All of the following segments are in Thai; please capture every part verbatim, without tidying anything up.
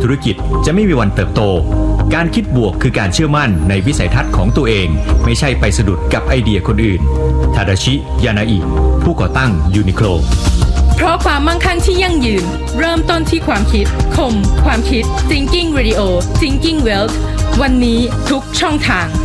ธุรกิจจะไม่มีวันเติบโตการคิดบวกคือการเชื่อมั่นในวิสัยทัศน์ของตัวเองไม่ใช่ไปสะดุดกับไอเดียคนอื่นทาดาชิยานาอิผู้ก่อตั้งยูนิโคลเพราะความมั่งคั่งที่ยั่งยืนเริ่มต้นที่ความคิดคมความคิด Thinking Radio Thinking Wealth วันนี้ทุกช่องทาง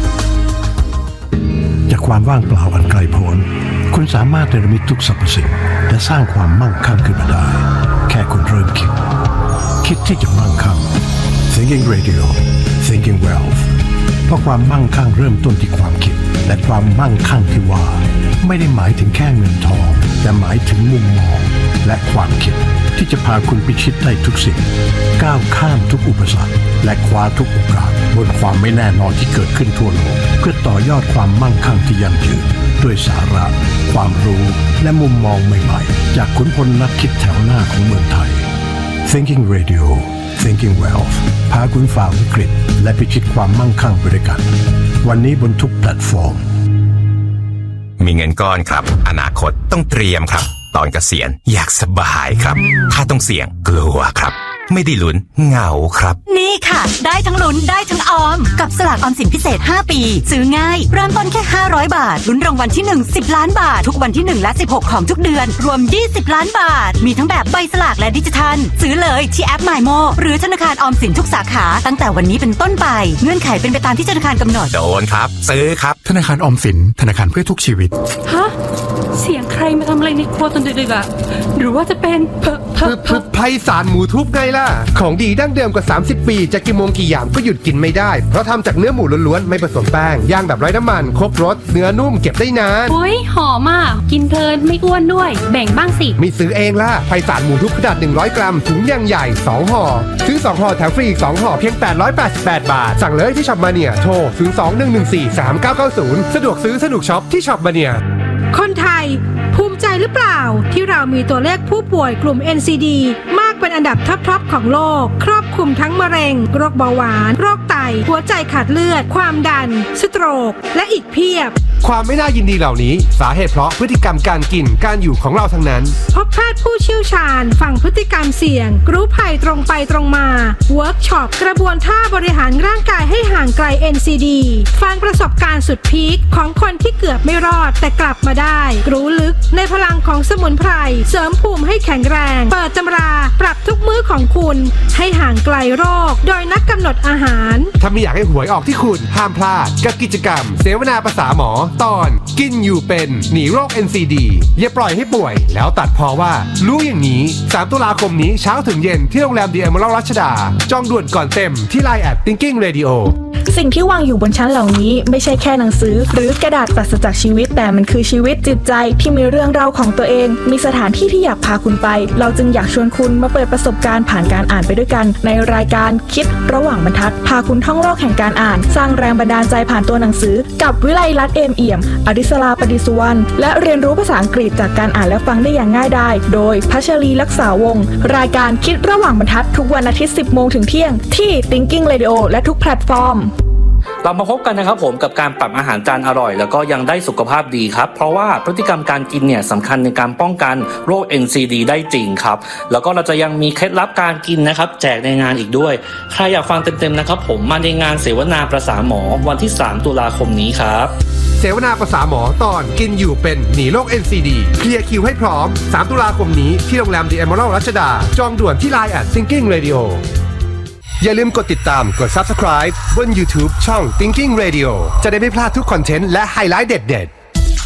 จากความว่างเปล่าอันไกลโพ้นคุณสามารถเนรมิตทุกสรรพสิ่งและสร้างความมั่งคั่งขึ้นมาได้แค่คุณเริ่มคิดคิดที่จะมั่งคั่ง Thinking Radio Thinking Wealth เพราะความมั่งคั่งเริ่มต้นที่ความคิดและความมั่งคั่งที่ว่าไม่ได้หมายถึงแค่เงินทองแต่หมายถึงมุมมองและความคิดที่จะพาคุณพิชิตได้ทุกสิ่งก้าวข้ามทุกอุปสรรคและคว้าทุกโอกาสบนความไม่แน่นอนที่เกิดขึ้นทั่วโลกเพื่อต่อยอดความมั่งคั่งที่ยั่งยืนด้วยสาระความรู้และมุมมองใหม่ๆจากขุนพลนักคิดแถวหน้าของเมืองไทย Thinking Radio Thinking Wealth พาคุณฝ่าวิกฤตและพิชิตความมั่งคั่งไปด้วยกันวันนี้บนทุกแพลตฟอร์มมีเงินก้อนครับอนาคตต้องเตรียมครับตอนเกษียณอยากสบายครับถ้าต้องเสี่ยงกลัวครับไม่ได้ลุ้นเหงาครับนี่ค่ะได้ทั้งลุ้นได้ทั้งออมกับสลากออมสินพิเศษห้าปีซื้อง่ายเริ่มต้นแค่ห้าร้อยบาทลุ้นรางวัลที่หนึ่ง สิบล้านบาททุกวันที่หนึ่งและสิบหกของทุกเดือนรวมยี่สิบล้านบาทมีทั้งแบบใบสลากและดิจิทัลซื้อเลยที่แอป มาย โม หรือธนาคารออมสินทุกสาขาตั้งแต่วันนี้เป็นต้นไปเงื่อนไขเป็นไปตามที่ธนาคารกำหนดโดนครับซื้อครับธนาคารออมสินธนาคารเพื่อทุกชีวิตฮะเสียงใครมาทำอะไรในครัวตอนดึกๆอ่ะหรือว่าจะเป็นเพิเพิเพิไพศาลหมูทุบไงล่ะของดีดั้งเดิมกว่าสามสิบปีจะกี่โมงกี่ยามก็หยุดกินไม่ได้เพราะทำจากเนื้อหมูล้วนๆไม่ผสมแป้งย่างแบบไร้น้ำมันครบรสเนื้อนุ่มเก็บได้นานโอ้ยหอมอ่ะกินเพลินไม่อ้วนด้วยแบ่งบ้างสิไม่ซื้อเองล่ะไพศาลหมูทุบขนาดหนึ่งร้อยกรัมถุงยังใหญ่สองห่อซื้อสองห่อแถมฟรีอีกสองห่อเพียงแปดร้อยแปดสิบแปดบาทสั่งเลยที่ช็อปมาเนียโทรศูนย์ สอง หนึ่ง หนึ่ง สี่ สาม เก้า เก้า ศูนย์สะดวกซื้อสะดวกช็อปที่ช็อปมาเนียคนไทยภูมิใจหรือเปล่าที่เรามีตัวเลขผู้ป่วยกลุ่ม เอ็น ซี ดี มากเป็นอันดับท็อปๆของโลกครอบคลุมทั้งมะเร็งโรคเบาหวานโรคไตหัวใจขาดเลือดความดันสโตรกและอีกเพียบความไม่น่ายินดีเหล่านี้สาเหตุเพราะพฤติกรรมการกินการอยู่ของเราทั้งนั้นพบแพทย์ผู้เชี่ยวชาญฟังพฤติกรรมเสี่ยงรู้ภัยตรงไปตรงมาเวิร์กช็อปกระบวนท่าบริหารร่างกายให้ห่างไกล เอ็น ซี ดี ฟังประสบการณ์สุดพีคของคนที่เกือบไม่รอดแต่กลับมาได้รู้ลึกในพลังของสมุนไพรเสริมภูมิให้แข็งแรงเปิดตำราปรับทุกมื้อของคุณให้ห่างไกลโรคโดยนักกำหนดอาหารถ้าไม่อยากให้หวยออกที่คุณห้ามพลาดกับกิจกรรมเสวนาภาษาหมอตอนกินอยู่เป็นหนีโรค เอ็น ซี ดี อย่าปล่อยให้ป่วยแล้วตัดพอว่ารู้อย่างนี้สามตุลาคมนี้เช้าถึงเย็นที่โรงแรม The Emerald รัชดาจองด่วนก่อนเต็มที่ ไลน์ แอท Thinking Radio สิ่งที่วางอยู่บนชั้นเหล่านี้ไม่ใช่แค่หนังสือหรือกระดาษปราศจากชีวิตแต่มันคือชีวิตจิตใจที่มีเรื่องราวของตัวเองมีสถานที่ที่อยากพาคุณไปเราจึงอยากชวนคุณมาเปิดประสบการณ์ผ่านการอ่านไปด้วยกันในรายการคิดระหว่างบรรทัดพาคุณท่องโลกแห่งการอ่านสร้างแรงบันดาลใจผ่านตัวหนังสือกับวิไลรัตน์เอมเอี่ยมอดิศราปดิสุวรรณและเรียนรู้ภาษาอังกฤษจากการอ่านและฟังได้อย่างง่ายดายโดยพัชรีรักษาวงศ์รายการคิดระหว่างบรรทัดทุกวันอาทิตย์ สิบโมงถึงเที่ยงที่ Thinking Radio และทุกแพลตฟอร์มเรามาพบกันนะครับผมกับการปรับอาหารจานอร่อยแล้วก็ยังได้สุขภาพดีครับเพราะว่าพฤติกรรมการกินเนี่ยสำคัญในการป้องกันโรค เอ็น ซี ดี ได้จริงครับแล้วก็เราจะยังมีเคล็ดลับการกินนะครับแจกในงานอีกด้วยใครอยากฟังเต็มๆนะครับผมมาในงานเสวนาประสาหมอวันที่สามตุลาคมนี้ครับเสวนาประสาหมอตอนกินอยู่เป็นหนีโรค เอ็น ซี ดี เคลียร์คิวให้พร้อมสามตุลาคมนี้ที่โรงแรม The Emerald รัชดาจองด่วนที่ ไลน์ แอท Thinking Radioอย่าลืมกดติดตามกด Subscribe บน YouTube ช่อง Thinking Radio จะได้ไม่พลาดทุกคอนเทนต์และไฮไลท์เด็ด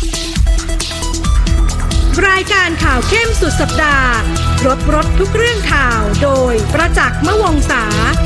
ๆรายการข่าวเข้มสุดสัปดาห์รถรถทุกเรื่องข่าวโดยประจักษ์ มวงศา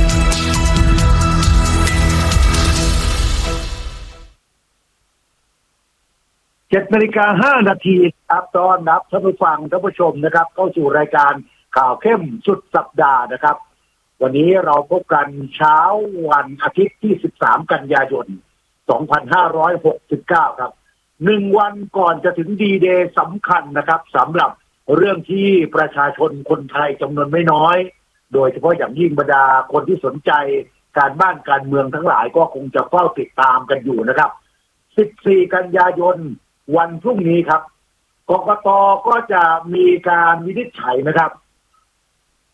เจ็ดนาฬิกาห้านาทีครับต้อนรับท่านผู้ฟังท่านผู้ชมนะครับเข้าสู่รายการข่าวเข้มสุดสัปดาห์นะครับวันนี้เราพบกันเช้าวันอาทิตย์ที่สิบสามกันยายนสองพันห้าร้อยหกสิบเก้าครับหนึ่งวันก่อนจะถึงดีเดย์สำคัญนะครับสำหรับเรื่องที่ประชาชนคนไทยจำนวนไม่น้อยโดยเฉพาะอย่างยิ่งบรรดาคนที่สนใจการบ้านการเมืองทั้งหลายก็คงจะเฝ้าติดตามกันอยู่นะครับสิบสี่กันยายนวันพรุ่งนี้ครับกกต.ก็จะมีการวินิจฉัยนะครับ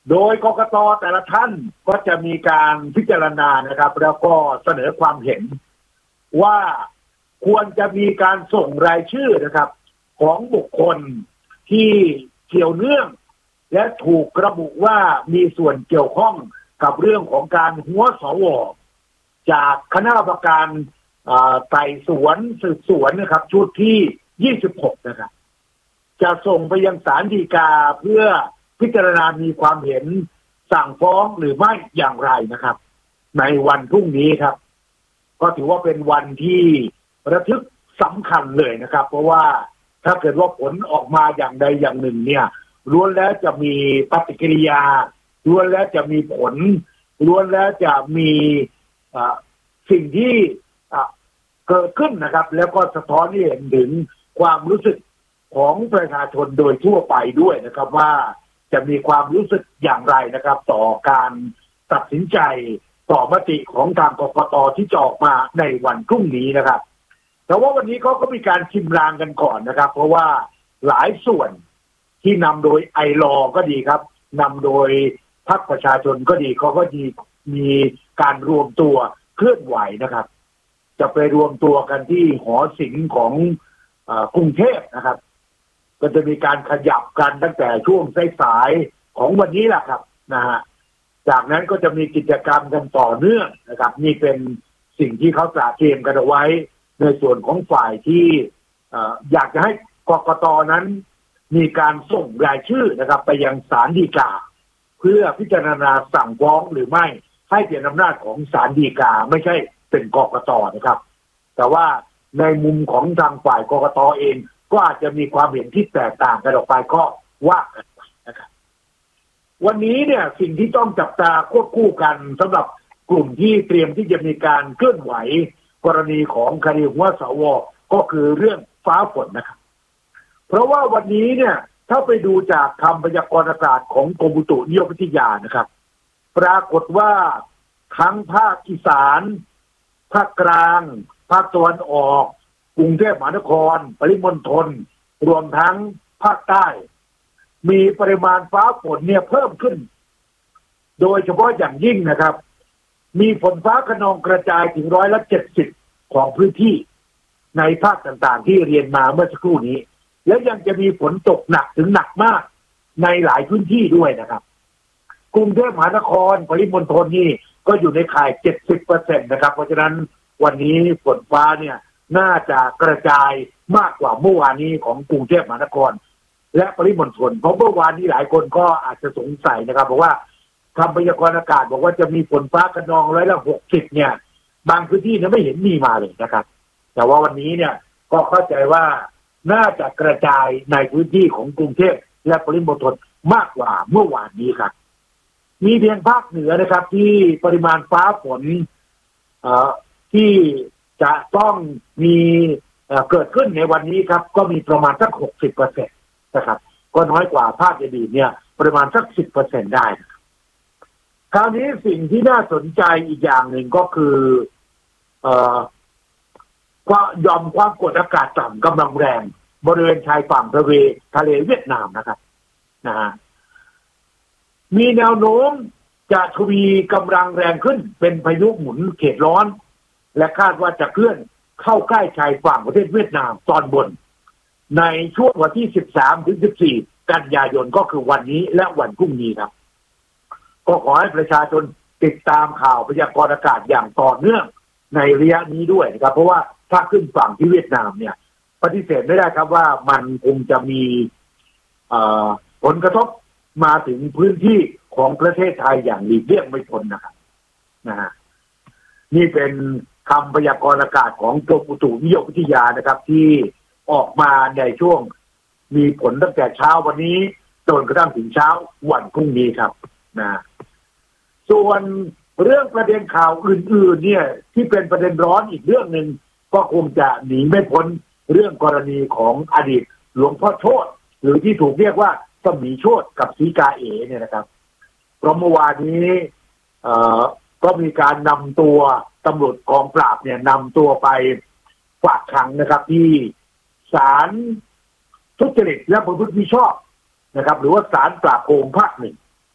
โดยกกต.แต่ละท่านก็จะมีการพิจารณานะครับ แล้วก็เสนอความเห็นว่าควรจะมีการส่งรายชื่อนะครับของบุคคลที่เกี่ยวเนื่องและถูกระบุว่ามีส่วนเกี่ยวข้องกับเรื่องของการหัวสวจากคณะกรรมการไต่สวนสืบสวนนะครับชุดที่ยี่สิบหกนะครับจะส่งไปยังศาลฎีกาเพื่อพิจารณามีความเห็นสั่งฟ้องหรือไม่อย่างไรนะครับในวันพรุ่งนี้ครับก็ถือว่าเป็นวันที่ระทึกสำคัญเลยนะครับเพราะว่าถ้าเกิดว่าผลออกมาอย่างใดอย่างหนึ่งเนี่ยล้วนแล้วจะมีปฏิกิริยาล้วนแล้วจะมีผลล้วนแล้วจะมีสิ่งที่เกิดขึ้นนะครับแล้วก็สะท้อนให้เห็นถึงความรู้สึกของประชาชนโดยทั่วไปด้วยนะครับว่าจะมีความรู้สึกอย่างไรนะครับต่อการตัดสินใจต่อมติของทางกกต.ที่จะออกมาในวันพรุ่งนี้นะครับแต่ว่าวันนี้เขาก็มีการชิมลางกันก่อนนะครับเพราะว่าหลายส่วนที่นำโดยไอลอก็ดีครับนำโดยพรรคประชาชนก็ดีเขาก็มีมีการรวมตัวเคลื่อนไหวนะครับจะไปรวมตัวกันที่หอศิลป์ของอ่ากรุงเทพนะครับก็จะมีการขยับกันตั้งแต่ช่วงสายๆของวันนี้แหละครับนะฮะจากนั้นก็จะมีกิจกรรมกันต่อเนื่องนะครับนี่เป็นสิ่งที่เขาตระเตรียมกันเอาไว้ในส่วนของฝ่ายที่อยากจะให้กกต.นั้นมีการส่งรายชื่อนะครับไปยังศาลฎีกาเพื่อพิจารณาสั่งฟ้องหรือไม่ให้เป็นอำนาจของศาลฎีกาไม่ใช่เป็นกกต.นะครับแต่ว่าในมุมของทางฝ่ายกกต.เองก็อาจจะมีความเห็นที่แตกต่างกันออกไปก็ว่ากันไปนะครับวันนี้เนี่ยสิ่งที่ต้องจับตาควบคู่กันสำหรับกลุ่มที่เตรียมที่จะมีการเคลื่อนไหวกรณีของคดีหัวสวก็คือเรื่องฟ้าฝนนะครับเพราะว่าวันนี้เนี่ยถ้าไปดูจากคำพยากรณ์อากาศของกรมอุตุนิยมวิทยานะครับปรากฏว่าทั้งภาคอีสานภาคกลางภาคตะวันออกกรุงเทพมหานครปริมณฑลรวมทั้งภาคใต้มีปริมาณฟ้าฝนเนี่ยเพิ่มขึ้นโดยเฉพาะอย่างยิ่งนะครับมีฝนฟ้าคะนองกระจายถึงร้อยละเจ็ดสิบของพื้นที่ในภาคต่างๆที่เรียนมาเมื่อสักครู่นี้และยังจะมีฝนตกหนักถึงหนักมากในหลายพื้นที่ด้วยนะครับกรุงเทพมหานครปริมณฑลนี่ก็อยู่ในข่าย เจ็ดสิบเปอร์เซ็นต์ นะครับเพราะฉะนั้นวันนี้ฝนฟ้าเนี่ยน่าจะกระจายมากกว่าเมื่อวานนี้ของกรุงเทพมหานครและปริมณฑลเพราะเมื่อวานนี้หลายคนก็อาจจะสงสัยนะครับบอกว่าคำพยากรณ์อากาศบอกว่าจะมีฝนฟ้าคะนองร้อยละหกสิบเนี่ยบางพื้นที่เนี่ยไม่เห็นมีมาเลยนะครับแต่ว่าวันนี้เนี่ยก็เข้าใจว่าน่าจะกระจายในพื้นที่ของกรุงเทพและปริมณฑลมากกว่าเมื่อวานนี้ครับมีเพียงภาคเหนือนะครับที่ปริมาณฟ้าฝนที่จะต้องมีเกิดขึ้นในวันนี้ครับก็มีประมาณสัก หกสิบเปอร์เซ็นต์ นะครับก็น้อยกว่าภาคอื่นๆเนี่ยประมาณสัก สิบเปอร์เซ็นต์ ได้คราวนี้สิ่งที่น่าสนใจอีกอย่างหนึ่งก็คือเอ่อความยอมความกดอากาศต่ำกำลังแรงบริเวณชายฝั่งทะเลทะเลเวียดนามนะครับนะฮะมีแนวโน้มจะทวีกำลังแรงขึ้นเป็นพายุหมุนเขตร้อนและคาดว่าจะเคลื่อนเข้าใกล้ชายฝั่งประเทศเวียดนามตอนบนในช่วงวันที่สิบสามถึงสิบสี่กันยายนก็คือวันนี้และวันพรุ่งนี้ครับก็ขอให้ประชาชนติดตามข่าวพยากรณ์อากาศอย่างต่อเนื่องในระยะนี้ด้วยนะครับเพราะว่าถ้าขึ้นฝั่งที่เวียดนามเนี่ยปฏิเสธไม่ได้ครับว่ามันคงจะมีผลกระทบมาถึงพื้นที่ของประเทศไทยอย่างหลีกเลี่ยงไม่พ้นนะครับนะฮะนี่เป็นคำพยากรณ์อากาศของกรมอุตุนิยมวิทยานะครับที่ออกมาในช่วงมีผลตั้งแต่เช้าวันนี้จนกระทั่งถึงเช้าวันพรุ่งนี้ครับนะส่วนเรื่องประเด็นข่าวอื่นๆเนี่ยที่เป็นประเด็นร้อนอีกเรื่องหนึ่งก็คงจะหนีไม่พ้นเรื่องกรณีของอดีตหลวงพ่อโชติหรือที่ถูกเรียกว่าสมีโชติกับศรีกาเอ๋เนี่ยนะครับเพราะเมื่อวานนี้เอ่อก็มีการนำตัวตำรวจกองปราบเนี่ยนำตัวไปฝากขังนะครับที่ศาลทุจริตและประพฤติมิชอบนะครับหรือว่าศาลปราบโกงภาคหนึ่ง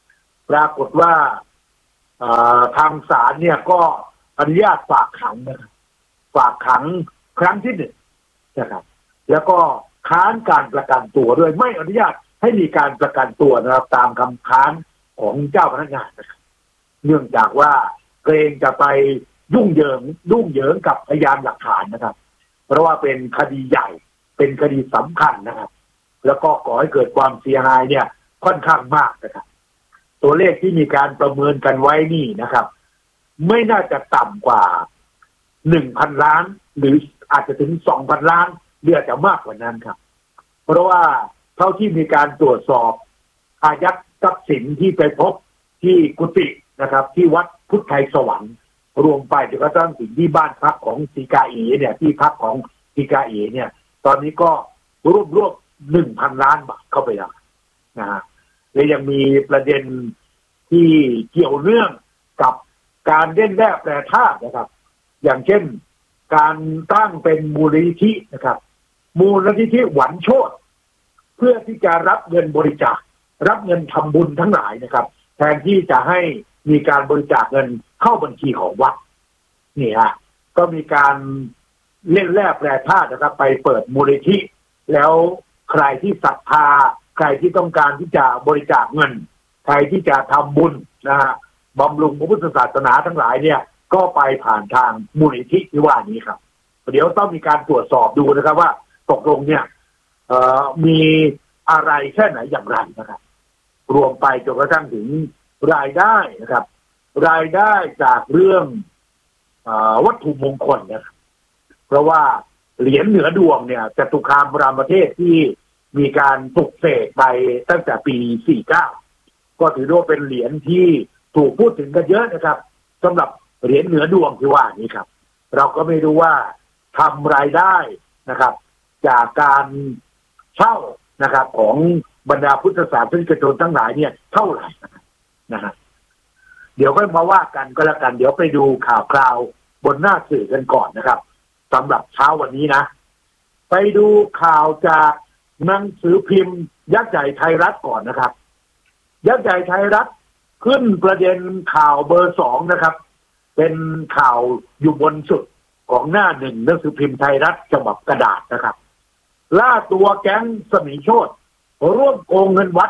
ปรากฏว่าทางศาลเนี่ยก็อนุญาตฝากขังนะครับฝากขังครั้งที่หนึ่งนะครับแล้วก็ค้านการประกันตัวด้วยไม่อนุญาตให้มีการประกันตัวนะครับตามคำค้านของเจ้าพนักงานนะครับเนื่องจากว่าเกรงจะไปยุ่งเหยิงยุ่งเหยิงกับพยานหลักฐานนะครับเพราะว่าเป็นคดีใหญ่เป็นคดีสำคัญนะครับแล้วก็ก่อให้เกิดความเสียหายเนี่ยค่อนข้างมากนะครับตัวเลขที่มีการประเมินกันไว้นี่นะครับไม่น่าจะต่ำกว่า หนึ่งพัน ล้านหรืออาจจะถึง สองพัน ล้านหรืออาจจะมากกว่านั้นครับเพราะว่าเท่าที่มีการตรวจสอบอายัดทรัพย์สินที่ไปพบที่กุฏินะครับที่วัดพุทธไทยสวรรค์รวมไปจนกระทั่งถึงที่บ้านพักของศรีกาเอ๋เนี่ยที่พักของศรีกาเอ๋เนี่ยตอนนี้ก็รวบรวม หนึ่งพัน ล้านบาทเข้าไปแล้วนะฮะและยังมีประเด็นที่เกี่ยวเนื่องกับการเล่นแร่แปรธาตุนะครับอย่างเช่นการตั้งเป็นมูลนิธินะครับมูลนิธิหวันโชติเพื่อที่จะรับเงินบริจาครับเงินทำบุญทั้งหลายนะครับแทนที่จะให้มีการบริจาคเงินเข้าบัญชีของวัดนี่ฮะก็มีการเล่นแร่แปรธาตุนะครับไปเปิดมูลนิธิแล้วใครที่ศรัทธาใครที่ต้องการที่จะบริจาคเงินใครที่จะทำบุญนะฮะบำรุงพระพุทธศาสนาทั้งหลายเนี่ยก็ไปผ่านทางมูลนิธิที่ว่านี้ครับเดี๋ยวต้องมีการตรวจสอบดูนะครับว่าตกลงเนี่ยมีอะไรแค่ไหนอย่างไรนะครับรวมไปจนกระทั่งถึงรายได้นะครับรายได้จากเรื่องอวัตถุมงคลนะครับเพราะว่าเหรียญเหนือดวงเนี่ยจตุคามรามเทพที่มีการปลุกเสกไปตั้งแต่ปีสี่สิบเก้าก็ถือว่าเป็นเหรียญที่ถูกพูดถึงกันเยอะนะครับสำหรับเหรียญเหนือดวงที่ว่านี้ครับเราก็ไม่รู้ว่าทำรายได้นะครับจากการเช่านะครับของบรรดาพุทธศาสนิกชนทั้งหลายเนี่ยเท่าไหร่นะฮะเดี๋ยวค่อยมาว่ากันก็แล้วกันเดี๋ยวไปดูข่าวคราวบนหน้าสื่อกันก่อนนะครับสำหรับเช้าวันนี้นะไปดูข่าวจากหนังสือพิมพ์ยักษ์ใหญ่ไทยรัฐก่อนนะครับยักษ์ใหญ่ไทยรัฐขึ้นประเด็นข่าวเบอร์สองนะครับเป็นข่าวอยู่บนสุดของหน้าหนึ่งหนังสือพิมพ์ไทยรัฐฉบับกระดาษนะครับล่าตัวแก๊งสมิโชติร่วมโกงเงินวัด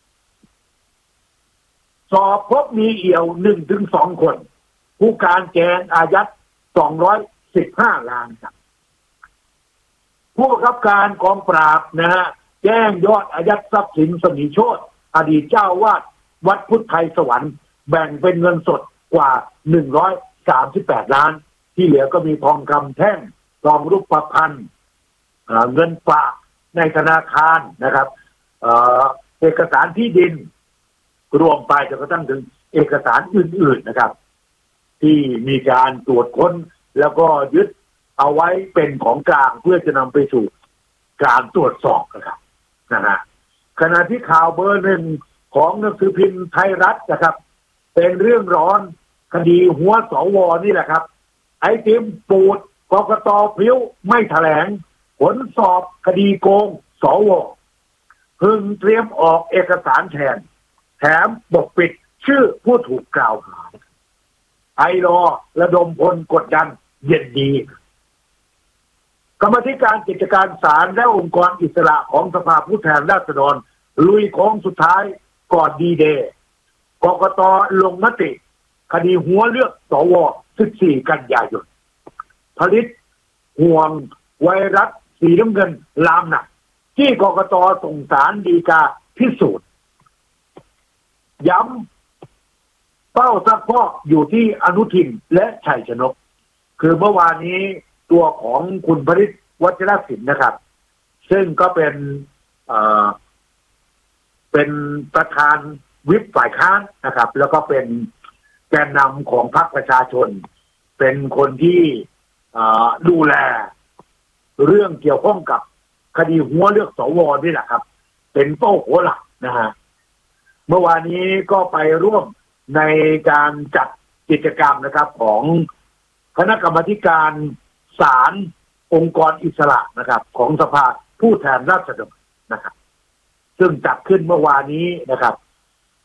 สอบพบมีเอี่ยวหนึ่งถึงสองคนผู้การแกงอายัดสองร้อยสิบห้าล้านครับผู้บังคับการกองปราบนะฮะแจ้งยอดอายัดทรัพย์สินสมิโชติอดีตเจ้าวาดวัดพุทธไทยสวรรค์แบ่งเป็นเงินสดกว่าหนึ่งร้อยสามสิบแปดล้านที่เหลือก็มีทองคำแท่งทองรูปพรรณเงินฝากในธนาคารนะครับเอ่อเอกสารที่ดินรวมไปจนกระทั่งถึงเอกสารอื่นๆนะครับที่มีการตรวจค้นแล้วก็ยึดเอาไว้เป็นของกลางเพื่อจะนำไปสู่การตรวจสอบนะครับนะฮะขณะที่ข่าวเบอร์หนึ่งของหนังสือพิมพ์ไทยรัฐนะครับเป็นเรื่องร้อนคดีหัวสวนี่แหละครับไอ้ติมปูดกกต.พลิ้วไม่แถลงผลสอบคดีโกงสวพึงเตรียมออกเอกสารแทนแถมปกปิดชื่อผู้ถูกกล่าวหาไอรอระดมพลกดดันเย็นดีกรรมธิการกิจการศาลและองค์กรอิสระของสภาผู้แทนราษฎรลุยโค้งสุดท้ายก่อนดีเดย์กกต.ลงมติคดีหัวเลือกสวสิบสี่กันยายนผลิตห่วงไวรัสสีน้ำเงินลามหนักที่กกต.ส่งศาลฎีกาพิสูจน์ย้ำเป้าซักฟอกอยู่ที่อนุทินและชัยชนกคือเมื่อวานนี้ตัวของคุณพริษวัชรศิลป์นะครับซึ่งก็เป็นเอ่อเป็นประธานวิปฝ่ายค้านนะครับแล้วก็เป็นแกนนำของพรรคประชาชนเป็นคนที่ดูแลเรื่องเกี่ยวข้องกับคดีหัวเลือกสวนี่แหละครับเป็นโต้หัวหลักนะฮะเมื่อวานนี้ก็ไปร่วมในการจัดกิจกรรมนะครับของคณะกรรมการศาลองค์กรอิสระนะครับของสภาผู้แทนราษฎรนะครับซึ่งจัดขึ้นเมื่อวานนี้นะครับ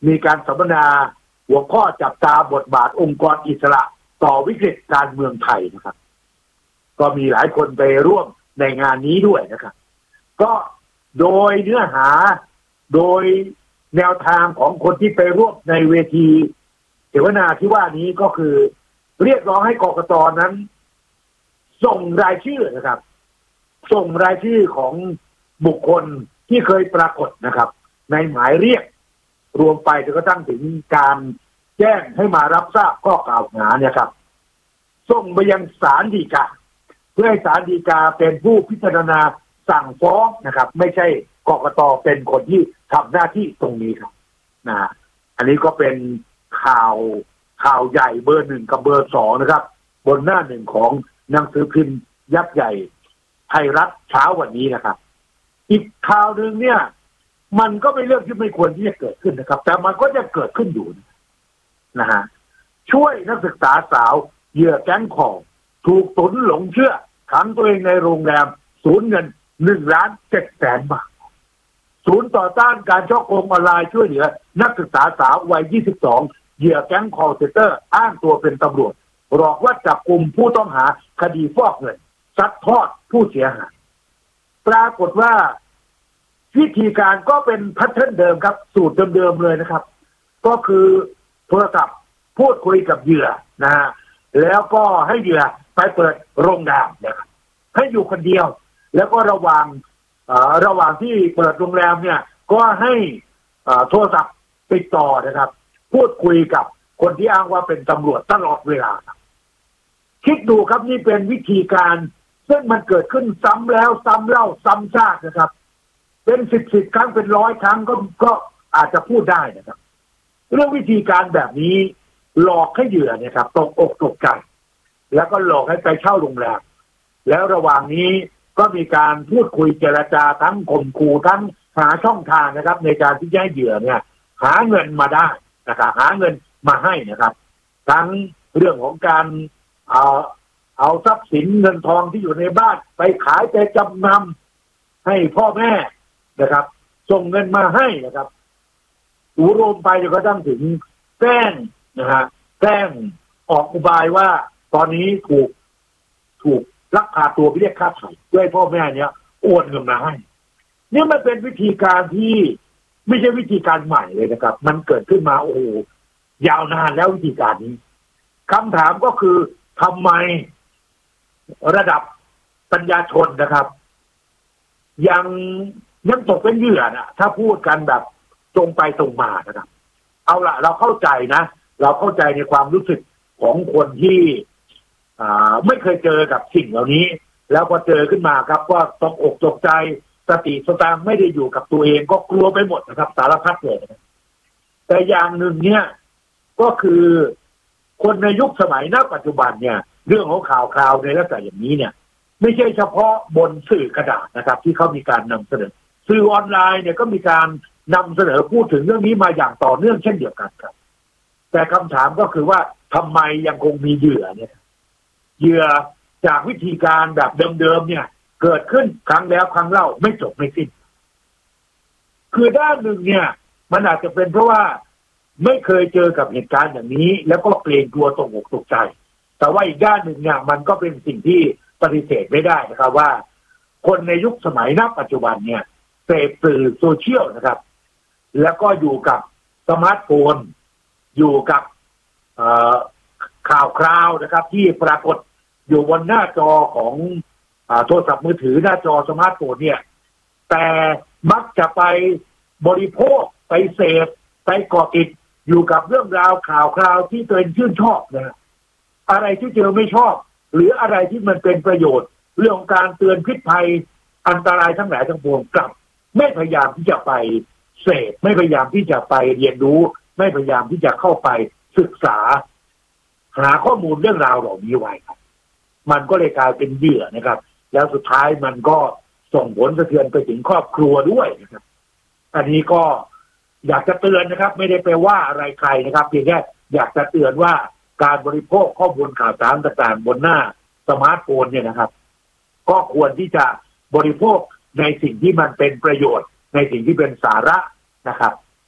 มีการสัมมนาหัวข้อจับตาบทบาทองค์กรอิสระต่อวิกฤตการเมืองไทยนะครับก็มีหลายคนไปร่วมในงานนี้ด้วยนะครับก็โดยเนื้อหาโดยแนวทางของคนที่ไปร่วมในเวทีเสวนาที่ว่านี้ก็คือเรียกร้องให้กกต.นั้นส่งรายชื่อนะครับส่งรายชื่อของบุคคลที่เคยปรากฏนะครับในหมายเรียกรวมไปจนกระทั่งถึงการแจ้งให้มารับทราบข้อกล่าวหาเนี่ยครับส่งไปยังศาลฎีกาเพื่อให้ศาลฎีกาเป็นผู้พิจารณาสั่งฟ้องนะครับไม่ใช่กกต.เป็นคนที่ทำหน้าที่ตรงนี้ครับนะอันนี้ก็เป็นข่าวข่าวใหญ่เบอร์หนึ่งกับเบอร์สองนะครับบนหน้าหนึ่งของหนังสือพิมพ์ยักษ์ใหญ่ไทยรัฐเช้าวันนี้นะครับอีกข่าวหนึ่งเนี่ยมันก็เป็นเรื่องที่ไม่ควรที่จะเกิดขึ้นนะครับแต่มันก็จะเกิดขึ้นอยู่นะฮะช่วยนักศึกษาสาวเหยื่อแก๊งคอร์ถูกตุนหลงเชื่อขังตัวเองในโรงแรมสูญเงินหนึ่งล้านเจ็ดแสนบาทศูนย์ต่อต้านการช่อโกงออนไลน์ช่วยเหลือนักศึกษาสาววัยยี่สิบสองเหยื่อแก๊งคอร์เซ็นเตอร์อ้างตัวเป็นตำรวจหลอกว่าจับกุมผู้ต้องหาคดีฟอกเงินซัดทอดผู้เสียหายปรากฏว่าวิธีการก็เป็นแพทเทิร์นเดิมครับสูตรเดิมๆเลยนะครับก็คือโทรศัพท์พูดคุยกับเหยื่อนะฮะแล้วก็ให้เหยื่อไปเปิดโรงแรมนะครับให้อยู่คนเดียวแล้วก็ระหว่างระหว่างที่เปิดโรงแรมเนี่ยก็ให้โทรศัพท์ติดต่อนะครับพูดคุยกับคนที่อ้างว่าเป็นตำรวจตลอดเวลาคิดดูครับนี่เป็นวิธีการซึ่งมันเกิดขึ้นซ้ำแล้วซ้ำเล่าซ้ำซากนะครับเป็นสิบสิบครั้งเป็นร้อยครั้งก็ก็อาจจะพูดได้นะครับเรื่องวิธีการแบบนี้หลอกให้เหยื่อเนี่ยครับตกอกตกใจแล้วก็หลอกให้ไปเช่าโรงแรมแล้วระหว่างนี้ก็มีการพูดคุยเจรจาทั้งข่มขู่ทั้งหาช่องทางนะครับในการที่จะให้เหยื่อเนี่ยหาเงินมาได้นะครับหาเงินมาให้นะครับทั้งเรื่องของการเอาเอาทรัพย์สินเงินทองที่อยู่ในบ้านไปขายไปจำนำให้พ่อแม่นะครับส่งเงินมาให้นะครับอูรวมไปจนกระทั่งถึงแกล้งนะฮะแกล้งออกอุบายว่าตอนนี้ถูกถูกลักพาตัวไปเรียกค่าไถ่ด้วยพ่อแม่เนี้ยโอนเงินมาให้นี่มันเป็นวิธีการที่ไม่ใช่วิธีการใหม่เลยนะครับมันเกิดขึ้นมาโอ้โหยาวนานแล้ววิธีการนี้คำถามก็คือทำไมระดับปัญญาชนนะครับยังยังตกเป็นเหยื่อนะถ้าพูดกันแบบตรงไปตรงมานะครับเอาละเราเข้าใจนะเราเข้าใจในความรู้สึกของคนที่อ่าไม่เคยเจอกับสิ่งเหล่านี้แล้วพอเจอขึ้นมาครับว่าตกอกตกใจสติสตางค์ไม่ได้อยู่กับตัวเองก็กลัวไปหมดนะครับสารพัดเลยนะแต่อย่างหนึ่งเนี่ยก็คือคนในยุคสมัยณปัจจุบันเนี่ยเรื่องของข่าวคราวในลักษณะอย่างนี้เนี่ยไม่ใช่เฉพาะบนสื่อกระดาษนะครับที่เขามีการนำเสนอสื่อออนไลน์เนี่ยก็มีการนำเสนอพูดถึงเรื่องนี้มาอย่างต่อเนื่องเช่นเดียวกันครับแต่คำถามก็คือว่าทำไมยังคงมีเหยื่อเนี่ยเหยื่อจากวิธีการแบบเดิมๆเนี่ยเกิดขึ้นครั้งแล้วครั้งเล่าไม่จบไม่สิ้นคือด้านหนึ่งเนี่ยมันอาจจะเป็นเพราะว่าไม่เคยเจอกับเหตุการณ์อย่างนี้แล้วก็เกรงกลัวตกอกตกใจแต่ว่าอีกด้านหนึ่งเนี่ยมันก็เป็นสิ่งที่ปฏิเสธไม่ได้นะครับว่าคนในยุคสมัยณปัจจุบันเนี่ยเสพสื่อโซเชียลนะครับแล้วก็อยู่กับสมาร์ทโฟนอยู่กับข่าวคราวนะครับที่ปรากฏอยู่บนหน้าจอของโทรศัพท์มือถือหน้าจอสมาร์ทโฟนเนี่ยแต่มักจะไปบริโภคไปเสพไปเกาะติดอยู่กับเรื่องราวข่าวคราวที่ตัวเองชื่นชอบนะอะไรที่เจอไม่ชอบหรืออะไรที่มันเป็นประโยชน์เรื่องของการเตือนพิษภัยอันตรายทั้งหลายทั้งปวงกลับไม่พยายามที่จะไปเสพไม่พยายามที่จะไปเรียนรู้ไม่พยายามที่จะเข้าไปศึกษาหาข้อมูลเรื่องราวเหล่านี้ไว้ครับมันก็เลยกลายเป็นเหยื่อนะครับแล้วสุดท้ายมันก็ส่งผลสะเทือนไปถึงครอบครัวด้วยนะครับอันนี้ก็อยากจะเตือนนะครับไม่ได้ไปว่าอะไรใครนะครับเพียงแค่อยากจะเตือนว่าการบริโภคข้อมูลข่าวสารต่างๆบนหน้าสมาร์ทโฟนเนี่ยนะครับก็ควรที่จะบริโภคในสิ่งที่มันเป็นประโยชน์ในสิ่งที่เป็นสาระนะครับ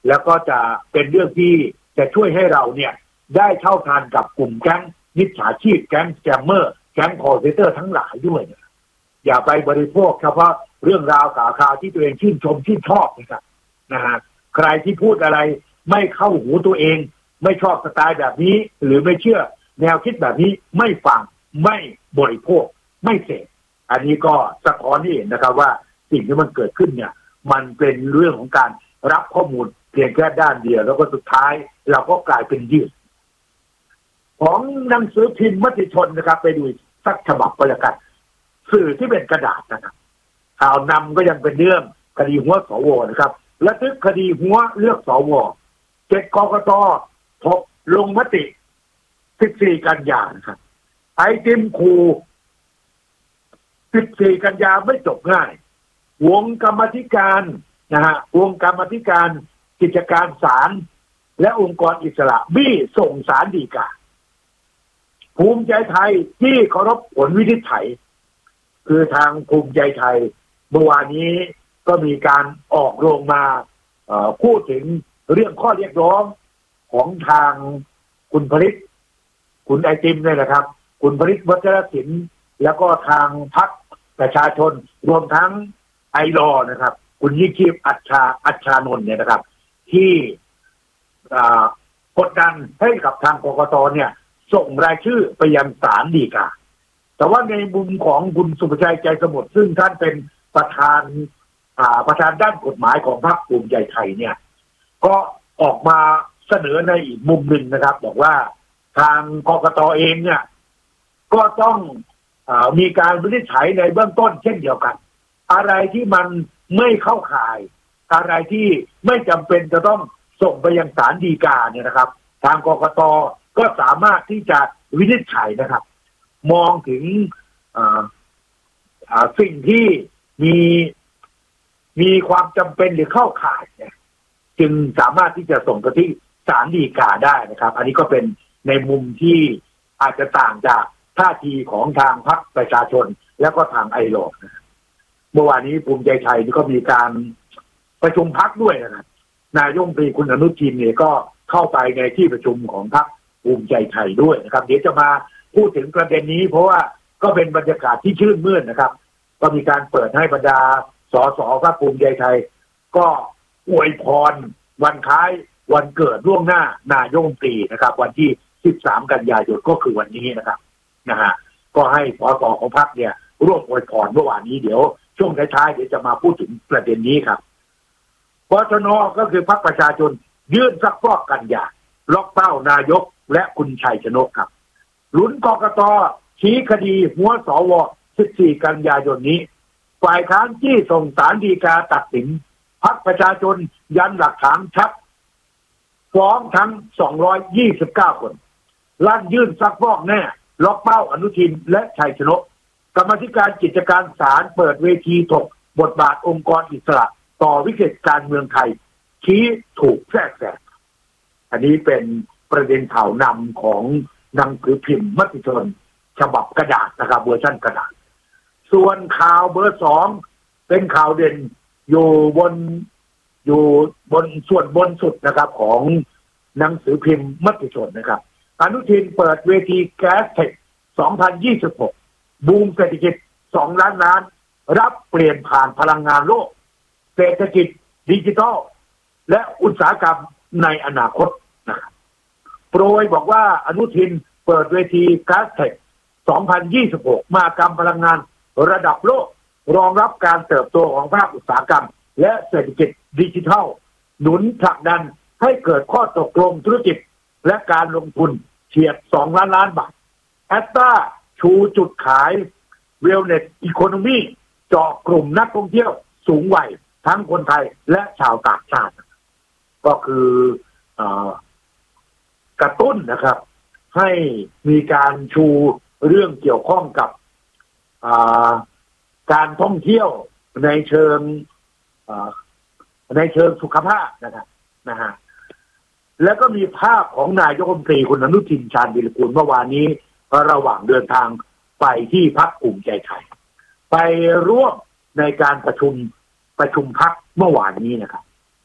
แล้วก็จะเป็นเรื่องที่จะช่วยให้เราเนี่ยได้เท่าทันกับกลุ่มแก๊งมิจฉาชีพแก๊งสแกมเมอร์แก๊งคอลเซ็นเตอร์ทั้งหลายด้วยอย่าไปบริโภคเฉพาะเรื่องราวข่าวข่าวที่ตัวเองชื่นชมชื่นชอบนะครับนะฮะใครที่พูดอะไรไม่เข้าหูตัวเองไม่ชอบสไตล์แบบนี้หรือไม่เชื่อแนวคิดแบบนี้ไม่ฟังไม่บริโภคไม่เสพอันนี้ก็สะท้อนให้เห็นนะครับว่าสิ่งที่มันเกิดขึ้นเนี่ยมันเป็นเรื่องของการรับข้อมูลเพียงแค่ด้านเดียวแล้วก็สุดท้ายเราก็กลายเป็นเหยื่อของหนังสือพิมพ์มติชนนะครับไปดูสักฉบับก็แล้วกันสื่อที่เป็นกระดาษนะครับข่าวนำก็ยังเป็นเรื่องคดีหัวสวนะครับและทึกคดีหัวเลือกสวเจ็ดกกตพบลงมติสิบสี่กันยายนครับไอติมคูสิบสี่กันยาไม่จบง่ายวงกรรมธิการนะฮะวงกรรมธิการกิจการศาลและองค์กรอิสระบี้ส่งศาลฎีกาภูมิใจไทยที่เคารพผลวินิจฉัยคือทางภูมิใจไทยเมื่อวานนี้ก็มีการออกโรงมาพูดถึงเรื่องข้อเรียกร้องของทางคุณผลิตคุณไอติมเนี่ยนะครับ คุณผลิตวัชรศิลป์แล้วก็ทางพรรคประชาชนรวมทั้งไอรอนะครับคุณยิ่งชีพอัจฉาอัจฉานนท์เนี่ยนะครับที่กดดันให้กับทางกกตเนี่ยส่งรายชื่อไปยังศาลฎีกาแต่ว่าในมุมของคุณสุภชัยใจสมุทรซึ่งท่านเป็นประธานประธานด้านกฎหมายของพรรคภูมิใจไทยเนี่ยก็ออกมาเสนอในอีกมุมหนึ่งนะครับบอกว่าทางกกตเองเนี่ยก็ต้องเอ่อมีการวินิจฉัยในเบื้องต้นเช่นเดียวกันอะไรที่มันไม่เข้าข่ายอะไรที่ไม่จำเป็นจะต้องส่งไปยังศาลฎีกาเนี่ยนะครับทางกกตก็สามารถที่จะวินิจฉัยนะครับมองถึงสิ่งที่มีมีความจำเป็นหรือเข้าข่ายเนี่ยจึงสามารถที่จะส่งไปที่ศาลฎีกาได้นะครับอันนี้ก็เป็นในมุมที่อาจจะต่างจากท่าทีของทางพรรคประชาชนแล้วก็ทางไอรอว์เมื่อวานนี้ภูมิใจไทยนี่ก็มีการประชุมพรรคด้วยนะครับนายกรัฐมนตรีคุณอนุทินเนี่ยก็เข้าไปในที่ประชุมของพรรคภูมิใจไทยด้วยนะครับเดี๋ยวจะมาพูดถึงประเด็นนี้เพราะว่าก็เป็นบรรยากาศที่ชื่นมื่นนะครับก็มีการเปิดให้บรรดาสสพรรคภูมิใจไทยก็อวยพรวันคล้ายวันเกิดล่วงหน้านายกรัฐมนตรีนะครับวันที่สิบสามกันยายนก็คือวันนี้นะครับนะฮะก็ให้สสของพรรคเนี่ยร่วมอวยพรเมื่อวานนี้เดี๋ยวช่วงท้ายๆเดี๋ยวจะมาพูดถึงประเด็นนี้ครับปชนก็คือพรรคประชาชนยื่นซักฟอกกันยาล็อกเป้านายกและคุณชัยชนกครับลุ้นกกตชี้คดีหัวสวสิบสี่กันยายนนี้ฝ่ายค้านที่ส่งศาลฎีกาตัดสินพรรคประชาชนยันหลักฐานชัดฟ้องทั้งสองร้อยยี่สิบเก้าคนลั่นยื่นซักฟอกแน่ล็อกเป้าอนุทินและชัยชนกกรรมธิการกิจการศาลเปิดเวทีถกบทบาทองค์กรอิสระต่อวิกฤตการเมืองไทยชี้ถูกแทรกแซงอันนี้เป็นประเด็นข่าวนำของหนังสือพิมพ์มติชนฉบับกระดาษนะครับเวอร์ชันกระดาษส่วนข่าวเบอร์สองเป็นข่าวเด่นอยู่บนอยู่บนส่วนบนสุดนะครับของหนังสือพิมพ์มติชนนะครับอนุทินเปิดเวทีแก๊สเทคสองพันยี่สิบหกบูมเศรษฐกิจสองล้านล้านรับเปลี่ยนผ่านพลังงานโลกเศรษฐกิจดิจิทัลและอุตสาหกรรมในอนาคตนะครับโปรยบอกว่าอนุทินเปิดเวทีแก๊สเทคสองพันยี่สิบหกมากรรมพลังงานระดับโลกรองรับการเติบโตของภาคอุตสาหกรรมและเศรษฐกิจดิจิทัลหนุนผลักดันให้เกิดข้อตกลงธุรกิจและการลงทุนเฉียดสองล้านล้านบาทแอสตราชูจุดขายเวลเนสอีโคโนมีเจาะกลุ่มนักท่องเที่ยวสูงวัยทั้งคนไทยและชาวต่างชาติก็คือเอ่อกระตุ้นนะครับให้มีการชูเรื่องเกี่ยวข้องกับการท่องเที่ยวในเชิงในเชิงสุขภาพนะครับนะฮะแล้วก็มีภาพของนายกรัฐมนตรีคุณอนุทินชาญวีรกูลเมื่อวานนี้ระหว่างเดินทางไปที่พรรคภูมิใจไทยไปร่วมในการประชุมประชุมพรรคเมื่อวานนี้นะครับนะฮะ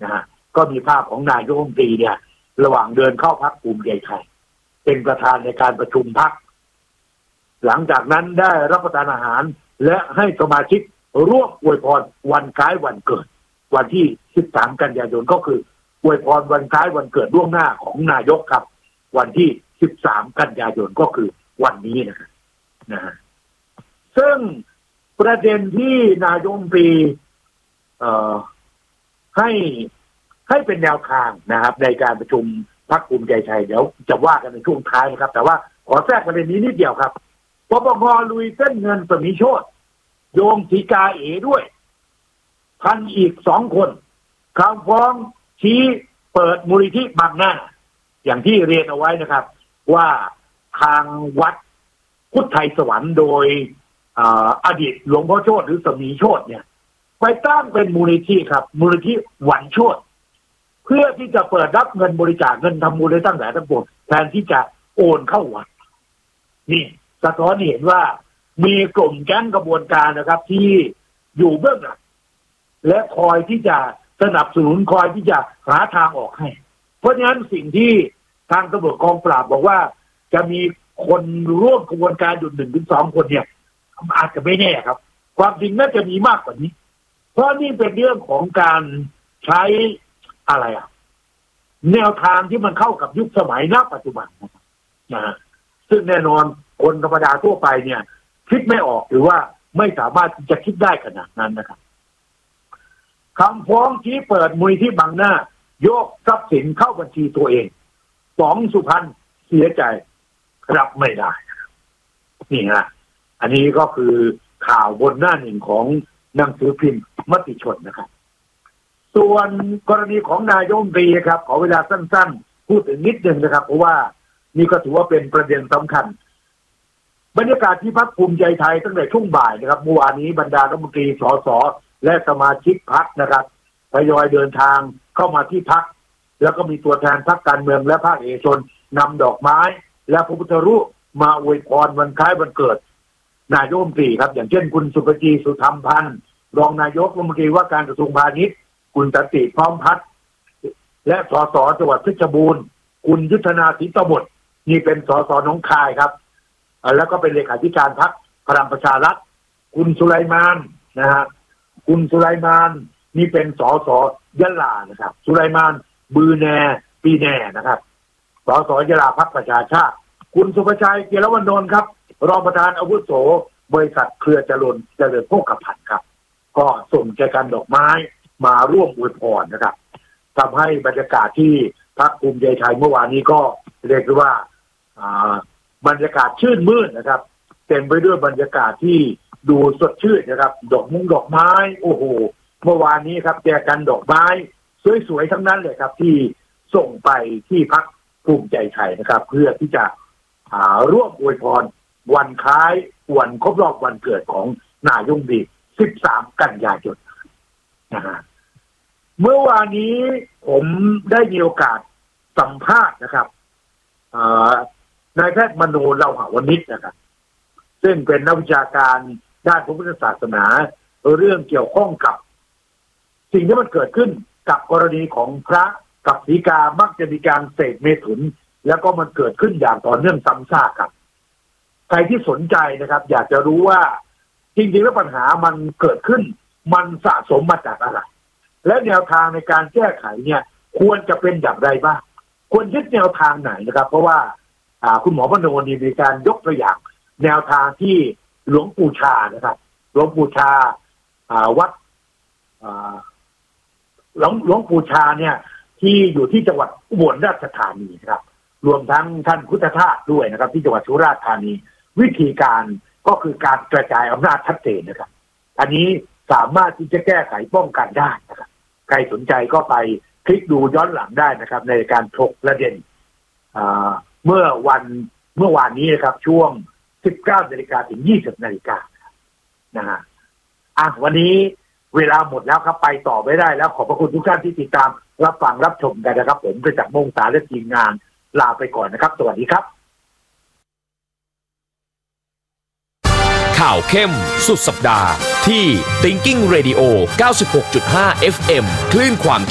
ก็มีภาพของนายกรัฐมนตรีเนี่ยระหว่างเดินเข้าพรรคภูมิใจไทยเป็นประธานในการประชุมพรรคหลังจากนั้นได้รับประทานอาหารและให้สมาชิกร่วมอวยพรวันคล้ายวันเกิดวันที่สิบสามกันยายนก็คืออวยพรวันคล้ายวันเกิดล่วงหน้าของนายกครับวันที่สิบสามกันยายนก็คือวันนี้นะครับนะฮะซึ่งประเด็นที่นายกรัฐมนตรีเอ่อให้ให้เป็นแนวทางนะครับในการประชุมพรรคภูมิใจไทยเดี๋ยวจะว่ากันในช่วงท้ายนะครับแต่ว่าขอแทรกประเด็นนี้นิดเดียวครับปปงลุยเส้นเงินสมิโชติโยงสีกาเอด้วยพันอีกสองคนคำฟ้องชี้เปิดมูลนิธิบางหน้าอย่างที่เรียนเอาไว้นะครับว่าทางวัดพุทธไทยสวรรค์โดยอดีตหลวงพ่อโชติหรือสมีโชติเนี่ยไปตั้งเป็นมูลนิธิครับมูลนิธิหวันโชติเพื่อที่จะเปิดรับเงินบริจาคเงินทำบุญได้ตั้งหลายทั้งปวงแทนที่จะโอนเข้าวัดนี่สะท้อนเห็นว่ามีกลุ่มแก๊งกระบวนการนะครับที่อยู่เบื้องหลังและคอยที่จะสนับสนุนคอยที่จะหาทางออกให้เพราะฉะนั้นสิ่งที่ทางตำรวจกองปราบบอกว่าจะมีคนร่วมกระบวนการอยู่หนึ่งถึงสองคนเนี่ยอาจจะไม่แน่ครับความจริงน่าจะมีมากกว่านี้เพราะนี่เป็นเรื่องของการใช้อะไรอ่ะแนวทางที่มันเข้ากับยุคสมัยณปัจจุบันนะครับนะซึ่งแน่นอนคนธรรมดาทั่วไปเนี่ยคิดไม่ออกหรือว่าไม่สามารถจะคิดได้ขนาดนั้นนะครับคำฟ้องชี้เปิดมูลนิธิบางหน้าโยกทรัพย์สินเข้าบัญชีตัวเองสองสุพรรณเสียใจรับไม่ได้นี่ฮะอันนี้ก็คือข่าวบนหน้าหนึ่งของหนังสือพิมพ์มติชนนะครับส่วนกรณีของนายกรัฐมนตรีครับขอเวลาสั้นๆพูดถึงนิดนึงนะครับเพราะว่านี่ก็ถือว่าเป็นประเด็นสำคัญบรรยากาศที่พรรคภูมิใจไทยตั้งแต่ช่วงบ่ายนะครับเมื่อวานนี้บรรดารัฐมนตรีสสและสมาชิกพรรคนะครับทยอยเดินทางเข้ามาที่พรรคแล้วก็มีตัวแทนพรรคการเมืองและภาคเอกชนนำดอกไม้และพระพุทธรูปมาอวยพรวันคล้ายวันเกิดนายกรัฐมนตรีครับอย่างเช่นคุณสุภจีสุธรรมพันธ์รองนายกรัฐมนตรีว่าการกระทรวงพาณิชย์คุณสันติพร้อมพัฒน์และสสจังหวัดเพชรบูรณ์คุณยุทธนาศรีตบุตรนี่เป็นสสหนองคายครับแล้วก็เป็นเลขาธิการพรรคพลังประชารัฐคุณสุไลมานนะฮะคุณสุไลมานนี่เป็นสสยะลานะครับสุไลมานบือแนปีแนนะครับสสยะลาพรรคประชาชาติคุณสุภชัยเกียรติวรรณนท์ครับรองประธานอาวุโสบริษัทเครือเจริญเจริญโภคภัณฑ์ครับก็ส่งแจกันดอกไม้มาร่วมอวยพรนะครับทำให้บรรยากาศที่พรรคภูมิใจไทยเมื่อวานนี้ก็เรียกว่าบรรยากาศชื่นมื่นนะครับเต็มไปด้วยบรรยากาศที่ดูสดชื่นนะครับดอกมุ้งดอกไม้โอ้โหเมื่อวานนี้ครับแจกันดอกไม้สวยๆทั้งนั้นเลยครับที่ส่งไปที่พรรคภูมิใจไทยนะครับเพื่อที่จะร่วมอวยพรวันคล้ายวันครบรอบวันเกิดของนายกรัฐมนตรีสิบสามกันยายนนะฮะเมื่อวานนี้ผมได้มีโอกาสสัมภาษณ์นะครับนายแพทย์มโนเลาหะวณิชนะครับซึ่งเป็นนักวิชาการด้านพระพุทธศาสนาเรื่องเกี่ยวข้องกับสิ่งที่มันเกิดขึ้นกับกรณีของพระกับศรีกามักจะมีการเสพเมถุนแล้วก็มันเกิดขึ้นอย่างต่อเนื่องซ้ำซากครับใครที่สนใจนะครับอยากจะรู้ว่าจริงๆแล้วปัญหามันเกิดขึ้นมันสะสมมาจากอะไรและแนวทางในการแก้ไขเนี่ยควรจะเป็นอย่างไรบ้างควรยึดแนวทางไหนนะครับเพราะว่าคุณหมอพนมมีการยกตัวอย่างแนวทางที่หลวงปู่ชานะครับหลวงปู่ชาวัดหลวงหลวงปู่ชาเนี่ยที่อยู่ที่จังหวัดอุบลราชธานีครับรวมทั้งท่านพุทธทาสด้วยนะครับที่จังหวัดสุราษฎร์ธานีวิธีการก็คือการกระจายอำนาจชัดเจนนะครับอันนี้สามารถที่จะแก้ไขป้องกันได้นะครับใครสนใจก็ไปคลิกดูย้อนหลังได้นะครับในการถกประเด็นเมื่อวันเมื่อวานนี้นะครับช่วง สิบเก้านาฬิกา ถึง ยี่สิบนาฬิกานะฮะอ่ะวันนี้เวลาหมดแล้วครับไปต่อไม่ได้แล้วขอบพระคุณทุกท่านที่ติดตามรับฟังรับชมกันนะครับผมไปจากมงสาและทีมงานลาไปก่อนนะครับสวัสดีครับข่าวเข้มสุดสัปดาห์ที่ Thinking Radio เก้าสิบหกจุดห้า เอฟ เอ็ม คลื่นความคิด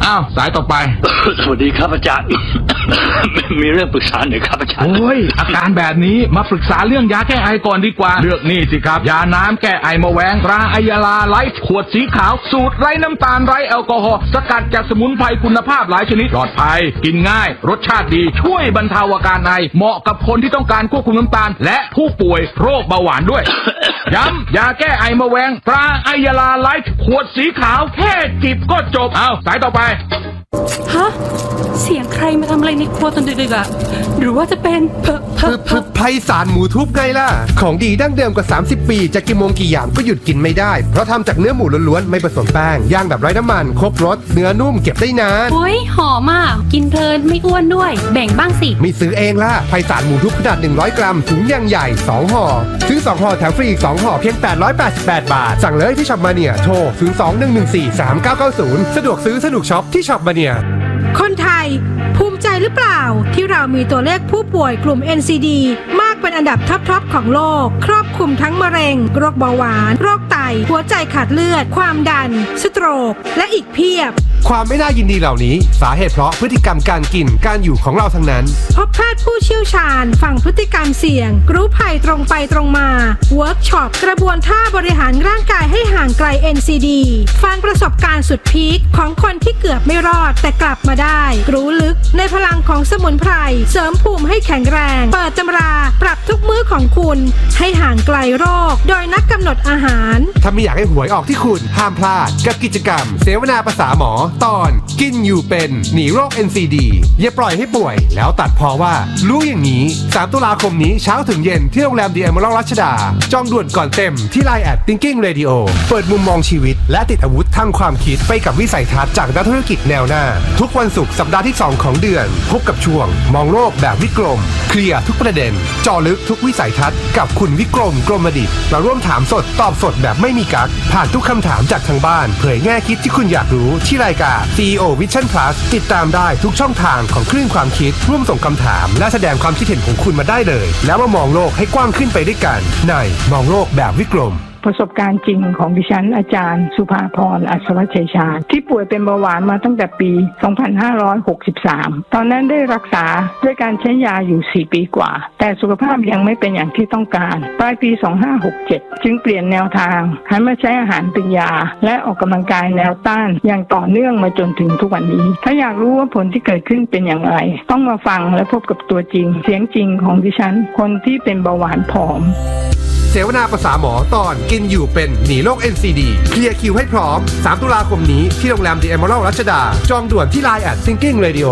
อ้าวสายต่อไปสวัสดีครับอาจารย์ มีเรื่องปรึกษาหน่อยครับอาจารย์โอ้ยอาการแบบนี้มาปรึกษาเรื่องยาแก้ไอก่อนดีกว่าเลือกนี่สิครับยาน้ำแก้ไอมะแวงตราไอยาลาไลฟ์ขวดสีขาวสูตรไร้น้ำตาลไร้แอลกอฮอล์สกัดจากสมุนไพรคุณภาพหลายชนิดปลอดภัยกินง่ายรสชาติดีช่วยบรรเทาอาการไอเหมาะกับคนที่ต้องการควบคุมน้ำตาลและผู้ป่วยโรคเบาหวานด้วย ย้ำยาแก้ไอมะแวงตราไอยาลาไลฟ์ขวดสีขาวแค่จิบก็จบเอาสายต่อไปฮะเสียงใครมาทำอะไรในครัวตอนดึกๆอ่ะหรือว่าจะเป็นเพอเพอเพอไพศาลหมูทุบไงล่ะของดีดั้งเดิมกว่าสามสิบปีจะกี่โมงกี่ยามก็หยุดกินไม่ได้เพราะทำจากเนื้อหมูล้วนๆไม่ผสมแป้งย่างแบบไร้น้ำมันครบรสเนื้อนุ่มเก็บได้นานโอ้ยหอมอ่ะกินเพลินไม่อ้วนด้วยแบ่งบ้างสิไม่ซื้อเองล่ะไพศาลหมูทุบขนาดหนึ่งร้อยกรัมถุงยังใหญ่สองห่อซื้อสองห่อแถมฟรีอีกสองห่อเพียงแปดร้อยแปดสิบแปดบาทสั่งเลยที่ช็อปมาเนียโทรศูนย์ สอง หนึ่ง หนึ่ง สี่ สาม เก้า เก้า ศูนย์สะดวกซื้อสะดวกช็อปที่ช็อปมาเนียคนไทยภูมิใจหรือเปล่าที่เรามีตัวเลขผู้ป่วยกลุ่ม เอ็น ซี ดี มากเป็นอันดับท็อปๆของโลกครอบคลุมทั้งมะเร็งโรคเบาหวานโรคไตหัวใจขาดเลือดความดันสโตรกและอีกเพียบความไม่น่ายินดีเหล่านี้สาเหตุเพราะพฤติกรรมการกินการอยู่ของเราทั้งนั้นพบแพทย์ผู้เชี่ยวชาญฟังพฤติกรรมเสี่ยงกรุ๊ปภัยตรงไปตรงมาเวิร์กช็อปกระบวนท่าบริหารร่างกายให้ห่างไกล เอ็น ซี ดี ฟังประสบการณ์สุดพีคของคนที่เกือบไม่รอดแต่กลับมาได้รู้ลึกในพลังของสมุนไพรเสริมภูมิให้แข็งแรงเปิดตำราปรับทุกมื้อของคุณให้ห่างไกลโรคโดยนักกำหนดอาหารถ้าไม่อยากให้หวยออกที่คุณห้ามพลาดกับกิจกรรมเสวนาภาษาหมอตอนกินอยู่เป็นหนีโรค เอ็น ซี ดี อย่าปล่อยให้ป่วยแล้วตัดพอว่ารู้อย่างนี้สามตุลาคมนี้เช้าถึงเย็นที่โรงแรม The Emerald รัชดาจองด่วนก่อนเต็มที่ ไลน์ แอท Thinking Radio เปิดมุมมองชีวิตและติดอาวุธทางความคิดไปกับวิสัยทัศน์จากนักธุรกิจแนวหน้าทุกวันศุกร์สัปดาห์ที่สองของเดือนพบกับช่วงมองโลกแบบวิกรมเคลียร์ทุกประเด็นเจาะลึกทุกวิสัยทัศน์กับคุณวิกรมกรมดิษฐ์มาร่วมถามสดตอบสดแบบไม่มีกั๊กผ่านทุกคำถามจากทางบ้านเผยแง่คิดที่คุณอยากรู้ที่รายการ ซี อี โอ Vision Plus ติดตามได้ทุกช่องทางของคลื่นความคิดร่วมส่งคำถามและแสดงความคิดเห็นของคุณมาได้เลยแล้วมามองโลกให้กว้างขึ้นไปด้วยกันในมองโลกแบบวิกรมประสบการณ์จริงของดิฉันอาจารย์สุภาพรอัศวชัยชาญที่ป่วยเป็นเบาหวานมาตั้งแต่ปี สองพันห้าร้อยหกสิบสาม ตอนนั้นได้รักษาด้วยการใช้ยาอยู่ สี่ ปีกว่าแต่สุขภาพยังไม่เป็นอย่างที่ต้องการปลายปี สองพันห้าร้อยหกสิบเจ็ด จึงเปลี่ยนแนวทางหันมาใช้อาหารเป็นยาและออกกำลังกายแนวต้านอย่างต่อเนื่องมาจนถึงทุกวันนี้ถ้าอยากรู้ว่าผลที่เกิดขึ้นเป็นอย่างไรต้องมาฟังและพบกับตัวจริงเสียงจริงของดิฉันคนที่เป็นเบาหวานผอมเสวนาภาษาหมอตอนกินอยู่เป็นหนีโรค เอ็น ซี ดี เคลียร์คิวให้พร้อมสามตุลาคมนี้ที่โรงแรม The Emerald รัชดาจองด่วนที่ ไลน์ แอท Thinking Radio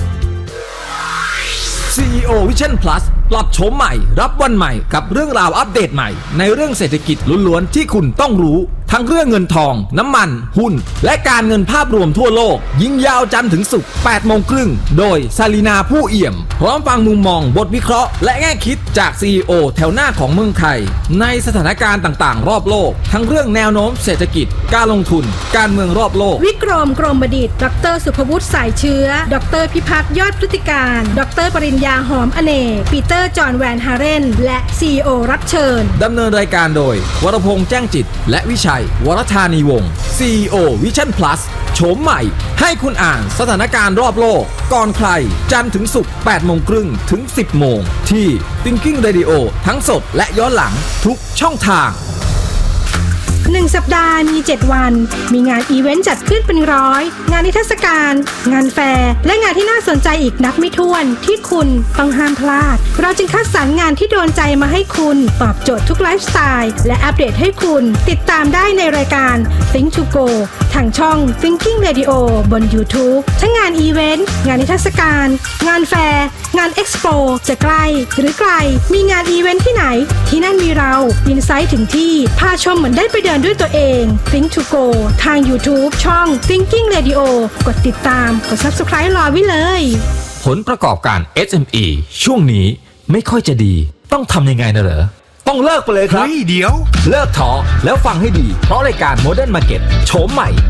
ซี อี โอ Vision Plus ปรับโฉมใหม่รับวันใหม่กับเรื่องราวอัปเดตใหม่ในเรื่องเศรษฐกิจล้วนๆที่คุณต้องรู้ทั้งเรื่องเงินทองน้ำมันหุ้นและการเงินภาพรวมทั่วโลกยิงยาวจันทร์ถึงศุกร์แปดโมงครึ่งโดยซาลีนาผู้เอี่ยมพร้อมฟังมุมมองบทวิเคราะห์และแง่คิดจาก ซี อี โอ แถวหน้าของเมืองไทยในสถานการณ์ต่างๆรอบโลกทั้งเรื่องแนวโน้มเศรษฐกิจการลงทุนการเมืองรอบโลกวิกรมกรมดิษฐ์ดรสุภวุฒิสายเชื้อดรพิพัฒน์ยอดพฤติการดรปริญญาหอมอเนกปีเตอร์จอห์นแวนฮาเรนและ ซี อี โอ รับเชิญดำเนินรายการโดยวรพงษ์แจ้งจิตและวิชัยวรธานีวงศ์ ซี อี โอ Vision Plus โฉมใหม่ให้คุณอ่านสถานการณ์รอบโลกก่อนใครจันทร์ถึงศุกร์แปดโมงครึ่งถึงสิบโมงที่ Thinking Radio ทั้งสดและย้อนหลังทุกช่องทางหนึ่งสัปดาห์มีเจ็ดวันมีงานอีเวนต์จัดขึ้นเป็นร้อยงานนิทรรศการงานแฟร์และงานที่น่าสนใจอีกนับไม่ถ้วนที่คุณต้องห้ามพลาดเราจึงคัดสรรงานที่โดนใจมาให้คุณตอบโจทย์ทุกไลฟ์สไตล์และอัปเดตให้คุณติดตามได้ในรายการ Think to Go ทางช่อง Thinking Radio บน YouTube ทั้งงานอีเวนต์งานนิทรรศการงานแฟร์งานเอ็กซ์โปจะใกล้หรือไกลมีงานอีเวนต์ที่ไหนที่นั่นมีเราอินไซต์ถึงที่พาชมเหมือนได้ไปเดินด้วยตัวเอง Think to Go ทาง YouTube ช่อง Thinking Radio กดติดตามกด Subscribe รอไว้เลยผลประกอบการ เอส เอ็ม อี ช่วงนี้ไม่ค่อยจะดีต้องทำยังไงนะเหรอต้องเลิกไปเลยครับเฮ้ยเดี๋ยวเลิกท้อแล้วฟังให้ดีเพราะรายการ Modern Market โฉมใหม่